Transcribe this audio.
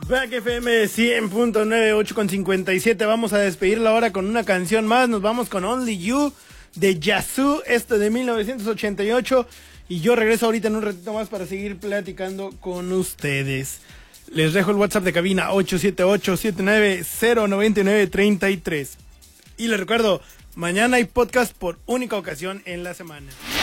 Back FM 100.9, 8.57. Vamos a despedirla ahora con una canción más. Nos vamos con Only You de Yazoo, de 1988. Y yo regreso ahorita en un ratito más para seguir platicando con ustedes. Les dejo el WhatsApp de cabina 878-790-9933. Y les recuerdo, mañana hay podcast por única ocasión en la semana.